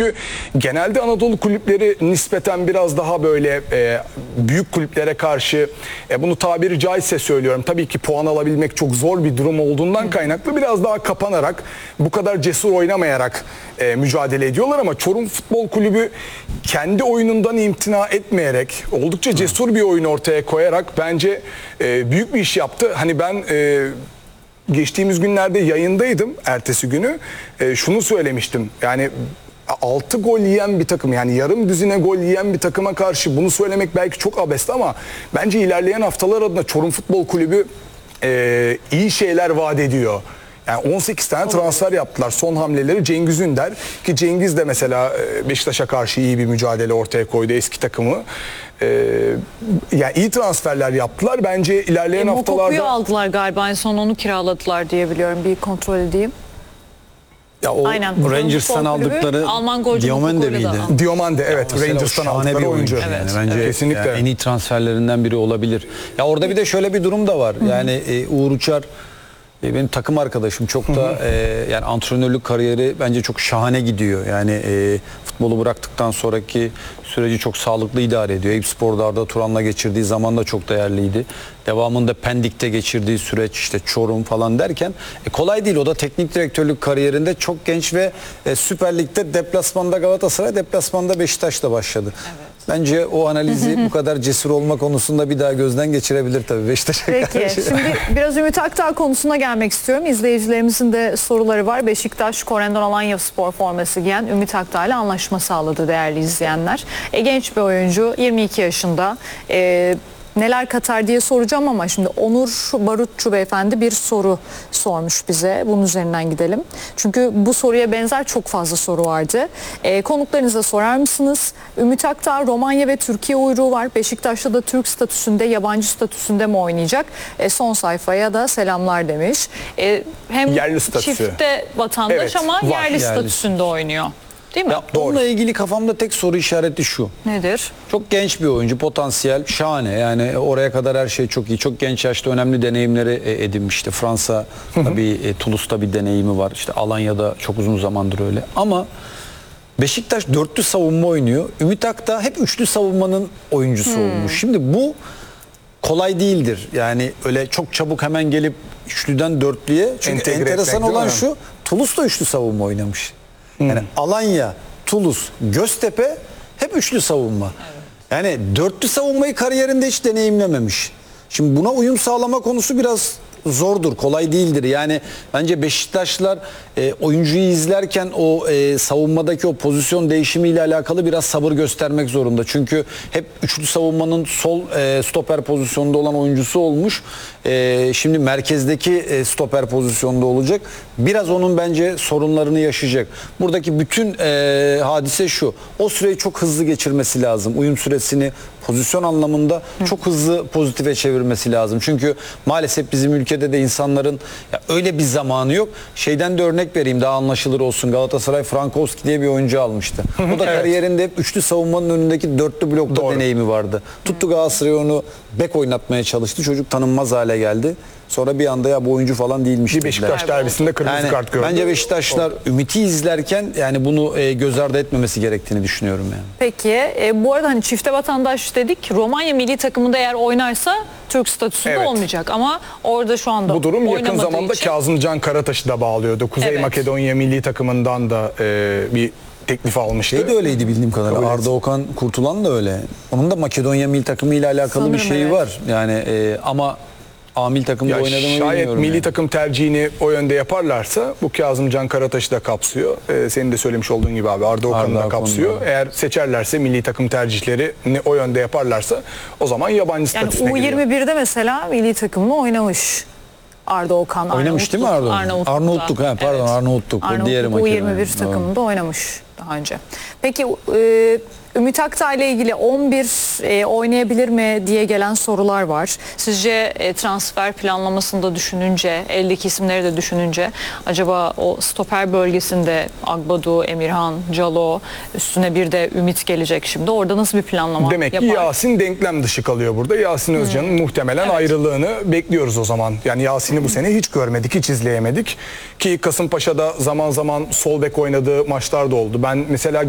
Çünkü genelde Anadolu kulüpleri nispeten biraz daha böyle büyük kulüplere karşı bunu tabiri caizse söylüyorum. Tabii ki puan alabilmek çok zor bir durum olduğundan kaynaklı biraz daha kapanarak, bu kadar cesur oynamayarak mücadele ediyorlar ama Çorum Futbol Kulübü kendi oyunundan imtina etmeyerek oldukça cesur bir oyun ortaya koyarak bence büyük bir iş yaptı. Hani ben geçtiğimiz günlerde yayındaydım, ertesi günü şunu söylemiştim. Yani 6 gol yiyen bir takım, yani yarım düzine gol yiyen bir takıma karşı bunu söylemek belki çok abest ama bence ilerleyen haftalar adına Çorum Futbol Kulübü iyi şeyler vaat ediyor. Yani 18 tane transfer yaptılar. Son hamleleri Cengiz Ünder, ki Cengiz de mesela Beşiktaş'a karşı iyi bir mücadele ortaya koydu, eski takımı. Yani iyi transferler yaptılar. Bence ilerleyen haftalarda... Mokoku'yu aldılar galiba, en son onu kiraladılar diye biliyorum. Bir kontrol edeyim. Ya o Aynen. Rangers'tan aldıkları Alman golcü Diomande miydi? Diomande, evet, Rangers'tan aldıkları oyuncu. Yani bence kesinlikle en iyi transferlerinden biri olabilir. Ya orada bir de şöyle bir durum da var. Yani Uğur Uçar benim takım arkadaşım, çok da yani antrenörlük kariyeri bence çok şahane gidiyor. Yani futbolu bıraktıktan sonraki süreci çok sağlıklı idare ediyor. Eyüpspor'da Arda Turan'la geçirdiği zaman da çok değerliydi. Devamında Pendik'te geçirdiği süreç, işte Çorum falan derken kolay değil. O da teknik direktörlük kariyerinde çok genç ve Süper Lig'de deplasmanda Galatasaray, deplasmanda Beşiktaş'la başladı. Evet. Bence o analizi bu kadar cesur olma konusunda bir daha gözden geçirebilir tabii Beşiktaş'a karşı. Peki, şimdi biraz Ümit Akdağ konusuna gelmek istiyorum. İzleyicilerimizin de soruları var. Beşiktaş, Korendon Alanyaspor forması giyen Ümit Akdağ ile anlaşma sağladı değerli izleyenler. Genç bir oyuncu, 22 yaşında. Neler katar diye soracağım ama şimdi Onur Barutçu beyefendi bir soru sormuş bize. Bunun üzerinden gidelim. Çünkü bu soruya benzer çok fazla soru vardı. Konuklarınıza sorar mısınız? Ümit Akdağ Romanya ve Türkiye uyruğu var. Beşiktaş'ta da Türk statüsünde, yabancı statüsünde mi oynayacak? Son sayfaya da selamlar demiş. Hem yerli statüsü, çifte vatandaş, evet, ama var, yerli statüsünde oynuyor. Değil mi? Ya, onunla ilgili kafamda tek soru işareti şu. Nedir? Çok genç bir oyuncu, potansiyel, şahane. Yani oraya kadar her şey çok iyi. Çok genç yaşta önemli deneyimleri edinmişti. Fransa'da Toulouse'da bir deneyimi var. İşte Alanya'da çok uzun zamandır öyle. Ama Beşiktaş dörtlü savunma oynuyor. Ümit Akdağ hep üçlü savunmanın oyuncusu olmuş. Şimdi bu kolay değildir. Yani öyle çok çabuk hemen gelip üçlüden dörtlüye. Çünkü enteresan olan şu, Toulouse'da üçlü savunma oynamış. Yani Alanya, Toulouse, Göztepe hep üçlü savunma. Evet. Yani dörtlü savunmayı kariyerinde hiç deneyimlememiş. Şimdi buna uyum sağlama konusu biraz zordur, kolay değildir. Yani bence Beşiktaşlılar oyuncuyu izlerken o savunmadaki o pozisyon değişimiyle alakalı biraz sabır göstermek zorunda. Çünkü hep üçlü savunmanın sol stoper pozisyonunda olan oyuncusu olmuş. Şimdi merkezdeki stoper pozisyonda olacak. Biraz onun bence sorunlarını yaşayacak. Buradaki bütün hadise şu. O süreyi çok hızlı geçirmesi lazım. Uyum süresini pozisyon anlamında çok hızlı pozitife çevirmesi lazım. Çünkü maalesef bizim ülkede de insanların öyle bir zamanı yok. Şeyden de örnek vereyim, daha anlaşılır olsun. Galatasaray Frankowski diye bir oyuncu almıştı. O da kariyerinde hep üçlü savunmanın önündeki dörtlü blokta deneyimi vardı. Tuttu Galatasaray onu bek oynatmaya çalıştı. Çocuk tanınmaz hale geldi. Sonra bir anda ya bu oyuncu falan değilmiş. Bir Beşiktaş derbisinde kırmızı kart gördü. Bence Beşiktaşlar Ümit'i izlerken yani bunu göz ardı etmemesi gerektiğini düşünüyorum yani. Peki bu arada hani çifte vatandaş dedik. Romanya milli takımında eğer oynarsa Türk statüsünde olmayacak ama orada şu anda bu durum yakın zamanda için... Kazımcan Karataş'ı da bağlıyordu. Kuzey Makedonya milli takımından da bir teklif almıştı. Şey de öyleydi bildiğim kadarıyla. Arda Okan Kurtulan da öyle. Onun da Makedonya milli takımı ile alakalı sanırım bir şeyi var. Yani ama milli takımda oynadığını bilmiyorum. Şayet milli takım tercihini o yönde yaparlarsa bu Kazımcan Karataş'ı da kapsıyor. Senin de söylemiş olduğun gibi abi Arda Okan'ı da kapsıyor. Eğer seçerlerse milli takım tercihlerini o yönde yaparlarsa o zaman yabancı statüsüne giriyor. U21'de mesela milli takımla oynamış Arda Okan. Oynamış değil mi Arda? Arnavutluk. Pardon, Arnavutluk. Arnavutluk U21 takımında oynamış daha önce. Peki Ümit Akdağ ile ilgili 11 oynayabilir mi diye gelen sorular var. Sizce transfer planlamasında düşününce, eldeki isimleri de düşününce acaba o stoper bölgesinde Agbadu, Emirhan, Calo, üstüne bir de Ümit gelecek şimdi. Orada nasıl bir planlama yapar? Demek ki Yasin denklem dışı kalıyor burada. Yasin Özcan'ın muhtemelen ayrılığını bekliyoruz o zaman. Yani Yasin'i bu sene hiç görmedik, hiç izleyemedik. Ki Kasımpaşa'da zaman zaman sol bek oynadığı maçlar da oldu. Ben mesela